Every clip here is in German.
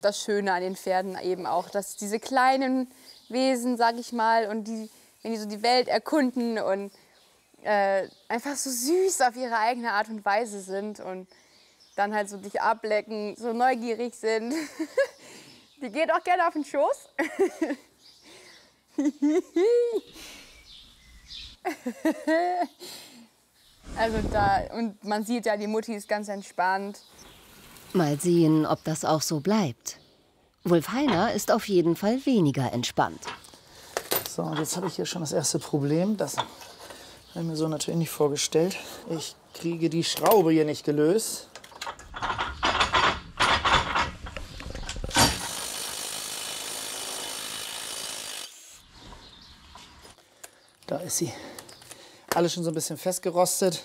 das Schöne an den Pferden eben auch, dass diese kleinen Wesen, sag ich mal, und wenn die so die Welt erkunden und einfach so süß auf ihre eigene Art und Weise sind und dann halt so dich ablecken, so neugierig sind. Die geht auch gerne auf den Schoß. Also und man sieht ja, die Mutti ist ganz entspannt. Mal sehen, ob das auch so bleibt. Wulfheiner ist auf jeden Fall weniger entspannt. So, und jetzt habe ich hier schon das erste Problem. Das habe ich mir so natürlich nicht vorgestellt. Ich kriege die Schraube hier nicht gelöst. Da ist sie. Alles schon so ein bisschen festgerostet.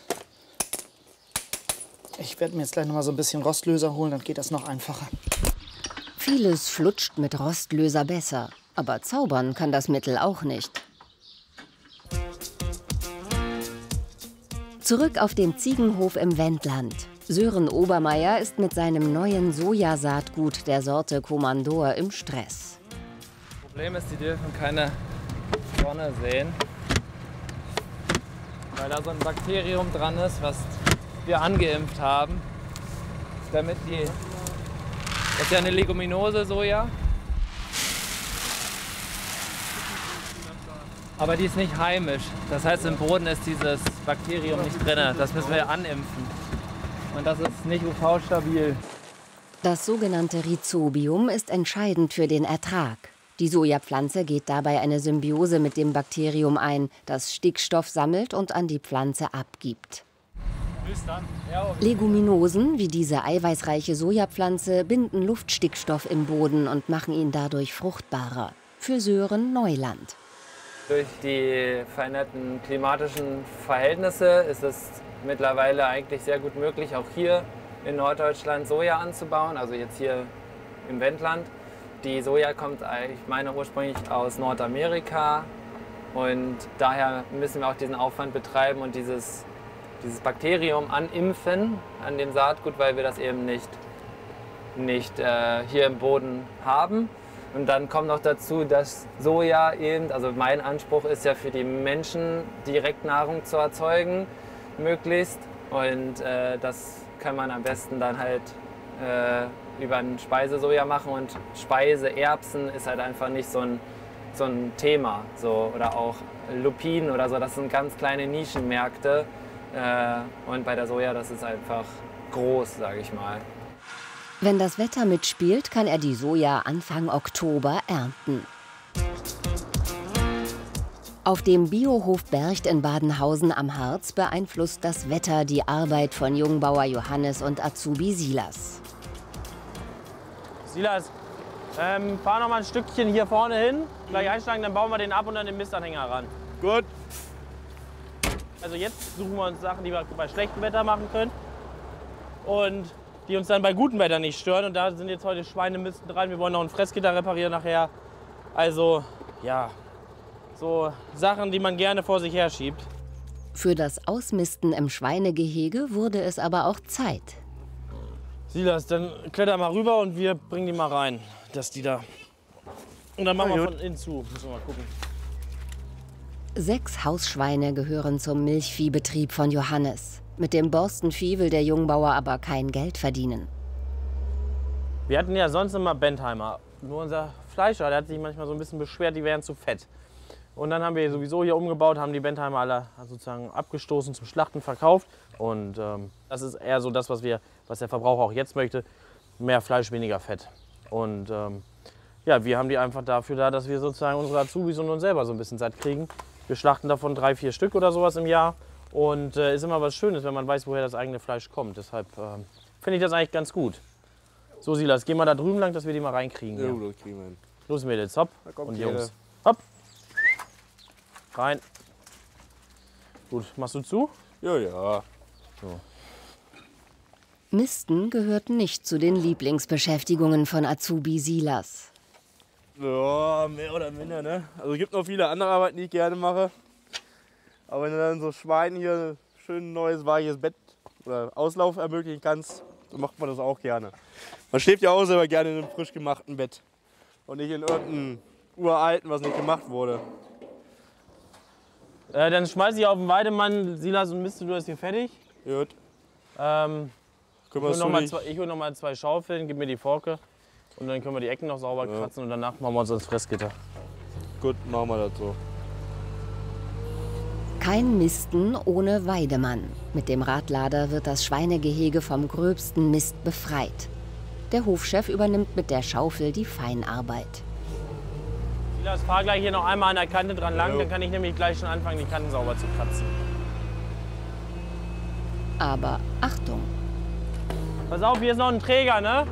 Ich werde mir jetzt gleich noch mal so ein bisschen Rostlöser holen, dann geht das noch einfacher. Vieles flutscht mit Rostlöser besser, aber zaubern kann das Mittel auch nicht. Zurück auf dem Ziegenhof im Wendland. Sören Obermeier ist mit seinem neuen Sojasaatgut der Sorte Komandor im Stress. Das Problem ist, die dürfen keine Sonne sehen, weil da so ein Bakterium dran ist, was wir angeimpft haben, damit die, das ist ja eine Leguminose, Soja, aber die ist nicht heimisch. Das heißt, im Boden ist dieses Bakterium nicht drin. Das müssen wir animpfen und das ist nicht UV-stabil. Das sogenannte Rhizobium ist entscheidend für den Ertrag. Die Sojapflanze geht dabei eine Symbiose mit dem Bakterium ein, das Stickstoff sammelt und an die Pflanze abgibt. Leguminosen wie diese eiweißreiche Sojapflanze binden Luftstickstoff im Boden und machen ihn dadurch fruchtbarer. Für Sören Neuland. Durch die veränderten klimatischen Verhältnisse ist es mittlerweile eigentlich sehr gut möglich, auch hier in Norddeutschland Soja anzubauen, also jetzt hier im Wendland. Die Soja kommt, ich meine, ursprünglich aus Nordamerika und daher müssen wir auch diesen Aufwand betreiben und dieses Bakterium animpfen an dem Saatgut, weil wir das eben nicht hier im Boden haben. Und dann kommt noch dazu, dass Soja eben, also mein Anspruch ist ja für die Menschen Direktnahrung zu erzeugen, möglichst. Und das kann man am besten dann halt über ein Speisesoja machen und Speiseerbsen ist halt einfach nicht so ein Thema. So, oder auch Lupinen oder so, das sind ganz kleine Nischenmärkte. Und bei der Soja, das ist einfach groß, sage ich mal. Wenn das Wetter mitspielt, kann er die Soja Anfang Oktober ernten. Auf dem Biohof Bercht in Badenhausen am Harz beeinflusst das Wetter die Arbeit von Jungbauer Johannes und Azubi Silas. Silas, fahr noch mal ein Stückchen hier vorne hin, gleich einsteigen, dann bauen wir den ab und dann den Mistanhänger ran. Gut. Also jetzt suchen wir uns Sachen, die wir bei schlechtem Wetter machen können und die uns dann bei gutem Wetter nicht stören. Und da sind jetzt heute Schweinemisten dran. Wir wollen noch ein Fressgitter reparieren nachher. Also ja, so Sachen, die man gerne vor sich her schiebt. Für das Ausmisten im Schweinegehege wurde es aber auch Zeit. Silas, dann kletter mal rüber und wir bringen die mal rein, dass die da. Und dann machen wir von innen zu. Müssen wir mal gucken. 6 Hausschweine gehören zum Milchviehbetrieb von Johannes. Mit dem Borstenvieh will der Jungbauer aber kein Geld verdienen. Wir hatten ja sonst immer Bentheimer. Nur unser Fleischer, der hat sich manchmal so ein bisschen beschwert, die wären zu fett. Und dann haben wir sowieso hier umgebaut, haben die Bentheimer alle sozusagen abgestoßen, zum Schlachten verkauft. Und das ist eher so das, was der Verbraucher auch jetzt möchte. Mehr Fleisch, weniger Fett. Und ja, wir haben die einfach dafür da, dass wir sozusagen unsere Azubis und uns selber so ein bisschen satt kriegen. Wir schlachten davon 3, 4 Stück oder sowas im Jahr. Und ist immer was Schönes, wenn man weiß, woher das eigene Fleisch kommt. Deshalb finde ich das eigentlich ganz gut. So, Silas, geh mal da drüben lang, dass wir die mal reinkriegen. Ja, das kriegen wir hin. Los, Mädels, hopp. Und Jungs, hopp. Rein. Gut, machst du zu? Ja, ja. So. Misten gehört nicht zu den Lieblingsbeschäftigungen von Azubi Silas. Ja, mehr oder minder, ne? Also es gibt noch viele andere Arbeiten, die ich gerne mache. Aber wenn du dann so Schweinen hier ein schön neues, weiches Bett oder Auslauf ermöglichen kannst, macht man das auch gerne. Man schläft ja auch selber gerne in einem frisch gemachten Bett und nicht in irgendeinem uralten, was nicht gemacht wurde. Dann schmeiß ich auf den Weidemann, Silas und Mist, du bist hier fertig. Gut. Ich hole noch mal 2 Schaufeln, gib mir die Forke und dann können wir die Ecken noch sauber kratzen und danach machen wir uns ins Fressgitter. Gut, machen wir das so. Kein Misten ohne Weidemann. Mit dem Radlader wird das Schweinegehege vom gröbsten Mist befreit. Der Hofchef übernimmt mit der Schaufel die Feinarbeit. Silas, fahr gleich hier noch einmal an der Kante dran lang, dann kann ich nämlich gleich schon anfangen, die Kanten sauber zu kratzen. Aber Achtung! Pass auf, hier ist noch ein Träger, ne?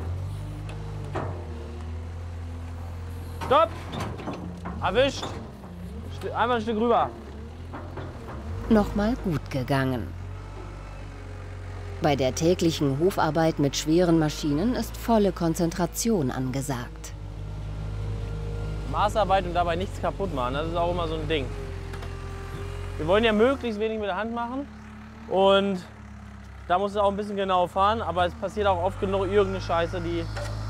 Stopp! Erwischt! Einmal ein Stück rüber. Nochmal gut gegangen. Bei der täglichen Hofarbeit mit schweren Maschinen ist volle Konzentration angesagt. Maßarbeit und dabei nichts kaputt machen, das ist auch immer so ein Ding. Wir wollen ja möglichst wenig mit der Hand machen und da muss es auch ein bisschen genau fahren, aber es passiert auch oft genug irgendeine Scheiße, die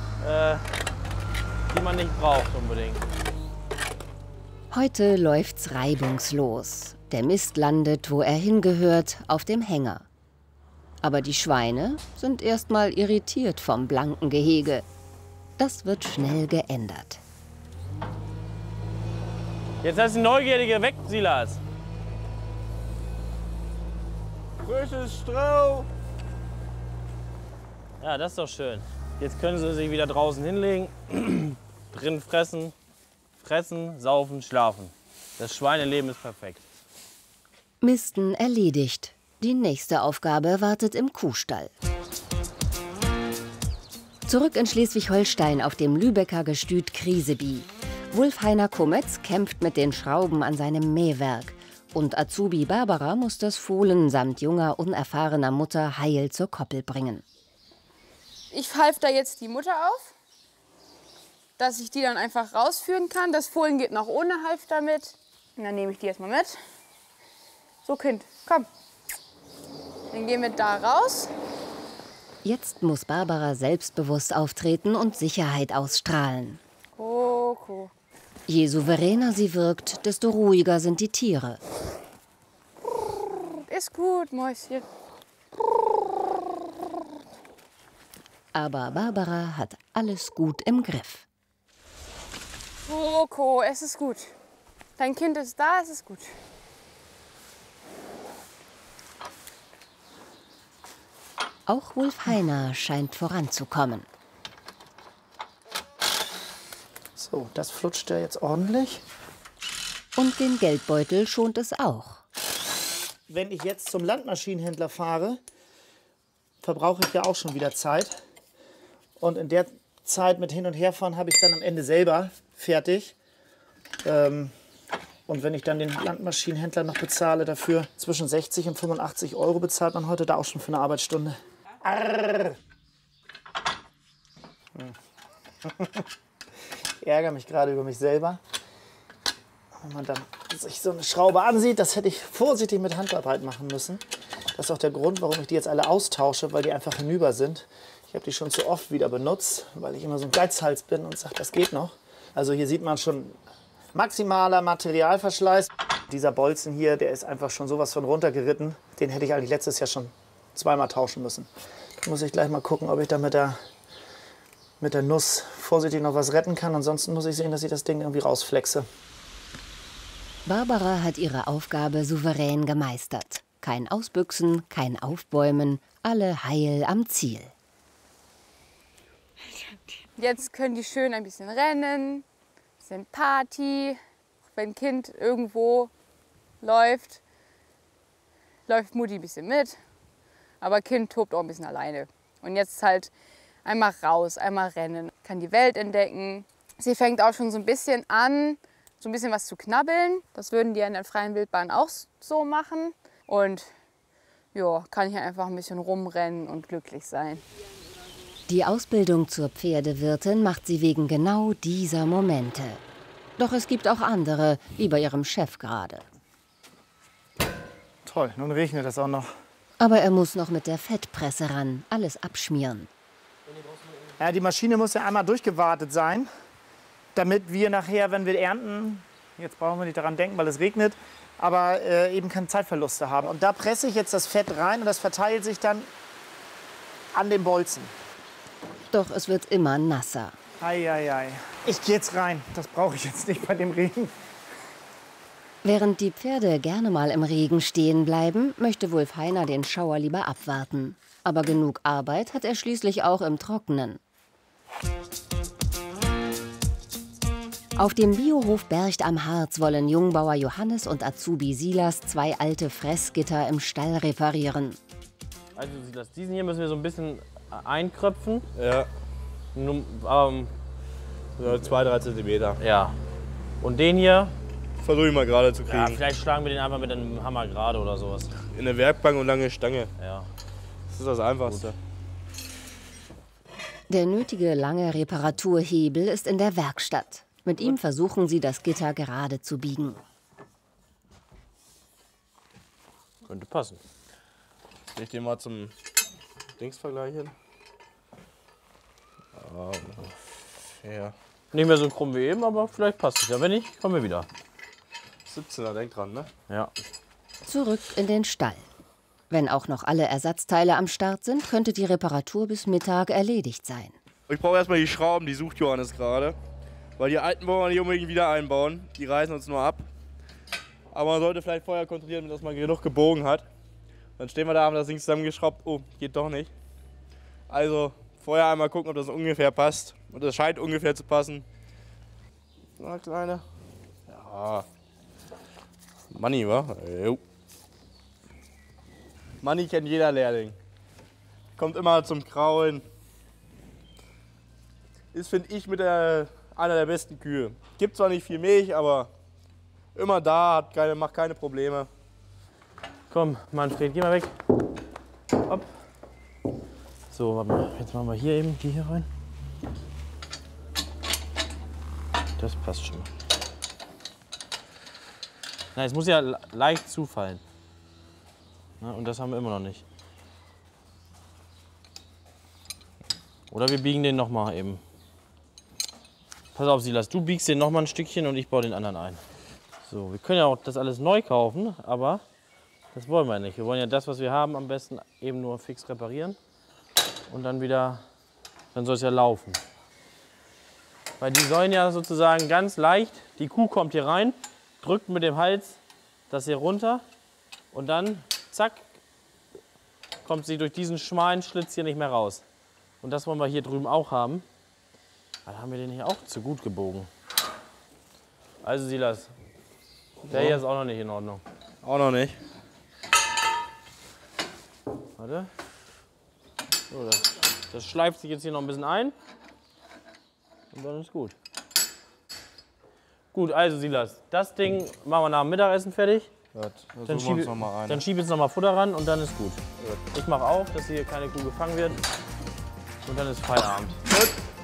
man nicht braucht unbedingt. Heute läuft's reibungslos. Der Mist landet, wo er hingehört, auf dem Hänger. Aber die Schweine sind erstmal irritiert vom blanken Gehege. Das wird schnell geändert. Jetzt hast du die Neugierige weg, Silas. Frisches Stroh! Ja, das ist doch schön. Jetzt können sie sich wieder draußen hinlegen, drin fressen, saufen, schlafen. Das Schweineleben ist perfekt. Misten erledigt. Die nächste Aufgabe wartet im Kuhstall. Zurück in Schleswig-Holstein auf dem Lübecker Gestüt Kriseby. Wulf-Heiner Kummetz kämpft mit den Schrauben an seinem Mähwerk. Und Azubi Barbara muss das Fohlen samt junger, unerfahrener Mutter heil zur Koppel bringen. Ich half da jetzt die Mutter auf, dass ich die dann einfach rausführen kann. Das Fohlen geht noch ohne Halfter mit. Und dann nehme ich die erstmal mit. So, Kind, komm. Dann gehen wir da raus. Jetzt muss Barbara selbstbewusst auftreten und Sicherheit ausstrahlen. Coco. Je souveräner sie wirkt, desto ruhiger sind die Tiere. Ist gut, Mäuschen. Aber Barbara hat alles gut im Griff. Coco, es ist gut. Dein Kind ist da, es ist gut. Auch Wulf-Heiner scheint voranzukommen. So, das flutscht ja jetzt ordentlich. Und den Geldbeutel schont es auch. Wenn ich jetzt zum Landmaschinenhändler fahre, verbrauche ich ja auch schon wieder Zeit. Und in der Zeit mit Hin- und Herfahren habe ich dann am Ende selber fertig. Und wenn ich dann den Landmaschinenhändler noch bezahle, dafür zwischen 60 und 85 € bezahlt man heute da auch schon für eine Arbeitsstunde. Arr. Ich ärgere mich gerade über mich selber. Wenn man dann sich so eine Schraube ansieht, das hätte ich vorsichtig mit Handarbeit machen müssen. Das ist auch der Grund, warum ich die jetzt alle austausche, weil die einfach hinüber sind. Ich habe die schon zu oft wieder benutzt, weil ich immer so ein Geizhals bin und sage, das geht noch. Also hier sieht man schon maximaler Materialverschleiß. Dieser Bolzen hier, der ist einfach schon sowas von runtergeritten. Den hätte ich eigentlich letztes Jahr schon zweimal tauschen müssen. Da muss ich gleich mal gucken, ob ich da mit der Nuss vorsichtig noch was retten kann. Ansonsten muss ich sehen, dass ich das Ding irgendwie rausflexe. Barbara hat ihre Aufgabe souverän gemeistert. Kein Ausbüchsen, kein Aufbäumen, alle heil am Ziel. Jetzt können die schön ein bisschen rennen, ein bisschen Party. Wenn ein Kind irgendwo läuft Mutti ein bisschen mit. Aber Kind tobt auch ein bisschen alleine. Und jetzt halt einmal raus, einmal rennen, kann die Welt entdecken. Sie fängt auch schon so ein bisschen an, so ein bisschen was zu knabbeln. Das würden die in der freien Wildbahn auch so machen. Und ja, kann hier einfach ein bisschen rumrennen und glücklich sein. Die Ausbildung zur Pferdewirtin macht sie wegen genau dieser Momente. Doch es gibt auch andere, wie bei ihrem Chef gerade. Toll, nun regnet das auch noch. Aber er muss noch mit der Fettpresse ran, alles abschmieren. Ja, die Maschine muss ja einmal durchgewartet sein, damit wir nachher, wenn wir ernten, jetzt brauchen wir nicht daran denken, weil es regnet, aber eben keine Zeitverluste haben. Und da presse ich jetzt das Fett rein und das verteilt sich dann an den Bolzen. Doch es wird immer nasser. Ei. Ich gehe jetzt rein. Das brauche ich jetzt nicht bei dem Regen. Während die Pferde gerne mal im Regen stehen bleiben, möchte Wulf Heiner den Schauer lieber abwarten. Aber genug Arbeit hat er schließlich auch im Trockenen. Auf dem Biohof Bercht am Harz wollen Jungbauer Johannes und Azubi Silas 2 alte Fressgitter im Stall reparieren. Also Silas, diesen hier müssen wir so ein bisschen einkröpfen. Ja. So 2-3 Zentimeter. Ja. Und den hier, Versuche ich mal gerade zu kriegen. ja, vielleicht schlagen wir den einfach mit einem Hammer gerade oder sowas. In der Werkbank und lange Stange. Ja. Das ist das Einfachste. Der nötige lange Reparaturhebel ist in der Werkstatt. Mit ihm versuchen sie, das Gitter gerade zu biegen. Könnte passen. Leg ich den mal zum Dingsvergleich hin. Ja. Nicht mehr so krumm wie eben, aber vielleicht passt es ja. Wenn nicht, kommen wir wieder. 17er, denk dran, ne? Ja. Zurück in den Stall. Wenn auch noch alle Ersatzteile am Start sind, könnte die Reparatur bis Mittag erledigt sein. Ich brauche erstmal die Schrauben, die sucht Johannes gerade. Weil die alten wollen wir nicht unbedingt wieder einbauen. Die reißen uns nur ab. Aber man sollte vielleicht vorher kontrollieren, dass man genug gebogen hat. Dann stehen wir da, haben das Ding zusammengeschraubt. Oh, geht doch nicht. Also vorher einmal gucken, ob das ungefähr passt. Und das scheint ungefähr zu passen. Na, Kleine. Ja. Manni, wa? Jo. Manni kennt jeder Lehrling. Kommt immer zum Kraulen. Ist, finde ich, mit einer der besten Kühe. Gibt zwar nicht viel Milch, aber immer da, macht keine Probleme. Komm, Manfred, geh mal weg. Hopp. So, warte mal. Jetzt machen wir hier eben die hier rein. Das passt schon. Na, es muss ja leicht zufallen. Na, und das haben wir immer noch nicht. Oder wir biegen den noch mal eben. Pass auf, Silas, du biegst den noch mal ein Stückchen und ich baue den anderen ein. So, wir können ja auch das alles neu kaufen, aber das wollen wir nicht. Wir wollen ja das, was wir haben, am besten eben nur fix reparieren. Und dann wieder, dann soll es ja laufen. Weil die sollen ja sozusagen ganz leicht, die Kuh kommt hier rein, drückt mit dem Hals das hier runter und dann, zack, kommt sie durch diesen schmalen Schlitz hier nicht mehr raus. Und das wollen wir hier drüben auch haben. Da haben wir den hier auch zu gut gebogen. Also Silas, der hier ist auch noch nicht in Ordnung. Auch noch nicht. Warte. So, das schleift sich jetzt hier noch ein bisschen ein. Und dann ist gut. Gut, also Silas, das Ding machen wir nach dem Mittagessen fertig. Gut, Dann schiebe jetzt noch mal Futter ran und dann ist gut. Ich mache auf, dass hier keine Kuh gefangen wird. Und dann ist Feierabend. Gut.